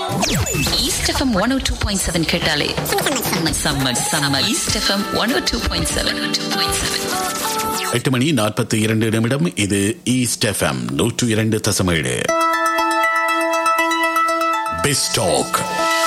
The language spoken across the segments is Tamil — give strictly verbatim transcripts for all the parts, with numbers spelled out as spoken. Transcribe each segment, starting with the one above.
East F M one oh two point seven கேட்டாலே சம்ம சம்ம East F M one oh two point seven. எட்டு மணி நாற்பத்தி இரண்டு நிமிடம். இது ஈஸ்ட் எஃப்எம் நூற்று இரண்டு தசமேழு. பெஸ்டாக்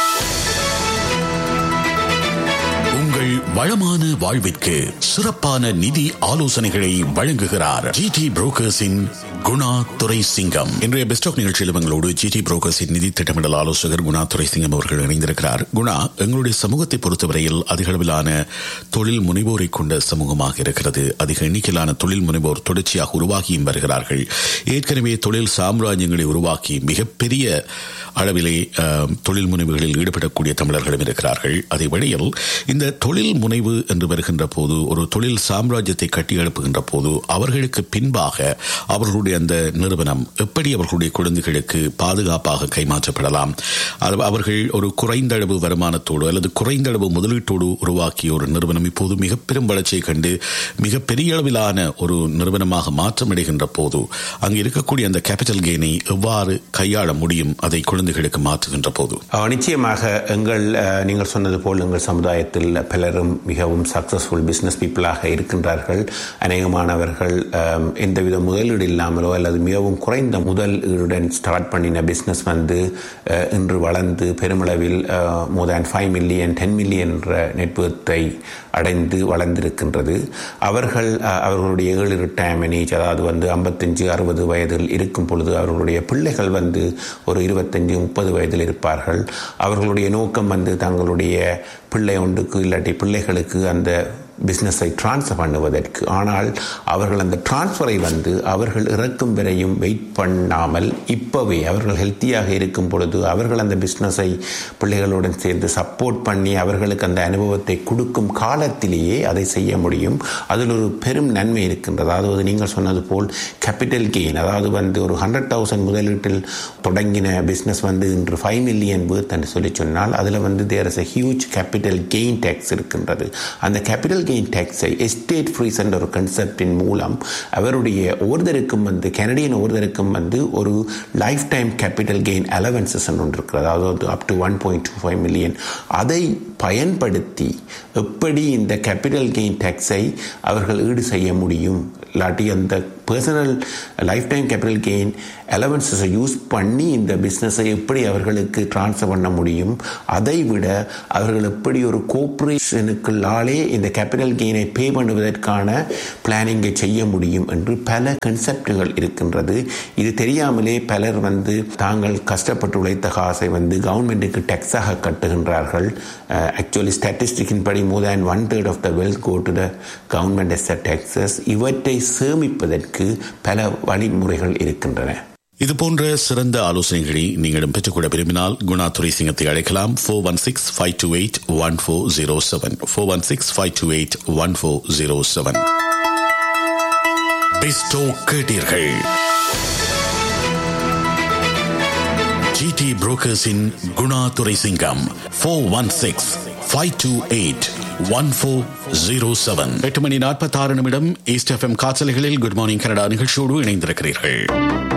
உங்கள் வளமான வாழ்விற்கு சிறப்பான நிதி ஆலோசனைகளை வழங்குகிறார் ஜிடி புரோக்கர்ஸின் குணா துரைசிங்கம். இன்றைய பெஸ்டாக் நிகழ்ச்சியில் எங்களோடு ஜிடி புரோக்கர்ஸின் நிதி திட்டமிடல் ஆலோசகர் குணா துரைசிங்கம் அவர்கள் இணைந்திருக்கிறார். குணா, எங்களுடைய சமூகத்தை பொறுத்தவரையில் அதிக அளவிலான தொழில் முனைவோரை கொண்ட சமூகமாக இருக்கிறது. அதிக எண்ணிக்கையிலான தொழில் முனைவோர் தொடர்ச்சியாக உருவாகியும் வருகிறார்கள். ஏற்கனவே தொழில் சாம்ராஜ்யங்களை உருவாக்கி மிகப்பெரிய அளவிலே தொழில் முனைவுகளில் ஈடுபடக்கூடிய தமிழர்களும் இருக்கிறார்கள். அதே வேளையில் இந்த தொழில் முனைவு என்று வருகின்ற போது, ஒரு தொழில் சாம்ராஜ்யத்தை கட்டி எழுப்புகின்ற போது, அவர்களுக்கு பின்பாக அவர்களுடைய அந்த நிறுவனம் எப்படி அவர்களுடைய குழந்தைகளுக்கு பாதுகாப்பாக கைமாற்றப்படலாம், அவர்கள் ஒரு குறைந்த அளவு வருமானத்தோடு அல்லது குறைந்த அளவு முதலீட்டோடு உருவாக்கிய ஒரு நிறுவனம் இப்போது மிக பெரும் வளர்ச்சியை கண்டு மிக பெரிய அளவிலான ஒரு நிறுவனமாக மாற்றமடைகின்ற போது அங்கு இருக்கக்கூடிய அந்த கேபிட்டல் கெயினை எவ்வாறு கையாள முடியும், அதை குழந்தைகளுக்கு மாற்றுகின்ற போது? நிச்சயமாக எங்கள் நீங்கள் சொன்னது போல் எங்கள் சமுதாயத்தில் பலரும் மிகவும் சக்சஸ்ஃபுல் பிசினஸ் பீப்புளாக இருக்கின்றார்கள். அநேகமானவர்கள் எந்தவித முதலீடு இல்லாமலோ அல்லது மிகவும் குறைந்த முதலீடுடன் ஸ்டார்ட் பண்ணின பிசினஸ் வந்து இன்று வளர்ந்து பெருமளவில் மோர் தேன் ஃபைவ் மில்லியன் டென் மில்லியன் என்ற நெட்வொர்த்தை அடைந்து வளர்ந்திருக்கின்றது. அவர்கள் அவர்களுடைய ஏழு ரிட்டையர்மென்ட் ஏஜ், அதாவது வந்து ஐம்பத்தஞ்சு அறுபது வயதில் இருக்கும் பொழுது அவர்களுடைய பிள்ளைகள் வந்து ஒரு இருபத்தஞ்சு முப்பது வயதில் இருப்பார்கள். அவர்களுடைய நோக்கம் வந்து தங்களுடைய பிள்ளை ஒன்றுக்கு இல்லாட்டி பிள்ளைகளுக்கு அந்த பிஸ்னஸை டிரான்ஸ்ஃபர் பண்ணுவதற்கு. ஆனால் அவர்கள் அந்த டிரான்ஸ்ஃபரை வந்து அவர்கள் இறக்கும் வரையும் வெயிட் பண்ணாமல் இப்போவே அவர்கள் ஹெல்த்தியாக இருக்கும் பொழுது அவர்கள் அந்த பிஸ்னஸை பிள்ளைகளுடன் சேர்ந்து சப்போர்ட் பண்ணி அவர்களுக்கு அந்த அனுபவத்தை கொடுக்கும் காலத்திலேயே அதை செய்ய முடியும். அதில் ஒரு பெரும் நன்மை இருக்கின்றது. அதாவது நீங்கள் சொன்னது போல் கேபிட்டல் கெயின், அதாவது வந்து ஒரு ஹண்ட்ரட் தௌசண்ட் முதலீட்டில் தொடங்கின பிஸ்னஸ் வந்து இன்று ஃபைவ் மில்லியன் வேர்த் என்று சொல்லி சொன்னால் அதில் வந்து there is a huge capital gain tax இருக்கின்றது. அந்த கேபிட்டல் கெயின் டேக்ஸை எஸ்டேட் ஃப்ரீஸ் என்ற ஒரு கன்செப்டின் மூலம் அவருடைய ஒவ்வொருத்தருக்கும் வந்து கனடியன் ஒவ்வொருத்தருக்கும் வந்து ஒரு life time capital gain allowances ஒன்று இருக்கிறது. அதாவது up to one point two five million. அதை பயன்படுத்தி எப்படி இந்த கேபிட்டல் கெயின் டேக்ஸை அவர்கள் ஈடு செய்ய முடியும், இல்லாட்டி அந்த personal life time capital gain அலவன்ஸை use பண்ணி இந்த பிஸ்னஸை எப்படி அவர்களுக்கு டிரான்ஸ்ஃபர் பண்ண முடியும், அதை விட அவர்கள் எப்படி ஒரு கோஆபரேஷனுக்குள்ளாலே இந்த கேபிட்டல் கெயினை பே பண்ணுவதற்கான பிளானிங்கை செய்ய முடியும் என்று பல கன்செப்டுகள் இருக்கின்றது. இது தெரியாமலே பலர் வந்து தாங்கள் கஷ்டப்பட்டு உழைத்த காசை வந்து கவர்மெண்ட்டுக்கு டேக்ஸாக கட்டுகின்றார்கள். ஆக்சுவலி ஸ்டாட்டிஸ்டிக்கின் படி மோர் than one third of the wealth go to the government S taxes. இவற்றை சேமிப்பதற்கு பல வழிமுறைகள் இருக்கின்றன. இது போன்ற சிறந்த ஆலோசனைகளை நீங்களும் பெற்றுக்கொள்ள விரும்பினால் குணா துரைசிங்கத்தை அழைக்கலாம். Four one six five two eight one four zero seven four one six five two eight one four zero seven. Bairstow கேட்டீர்கள். GT புரோக்கர்ஸின் Guna Thuraisingam four one six five two eight one four zero seven. எட்டு மணி நாற்பத்தி ஆறு நிமிடம். ஈஸ்ட் எஃப்எம் காற்றலைகளில் குட் மார்னிங் கனடா நிகழ்ச்சியோடு இணைந்திருக்கிறீர்கள்.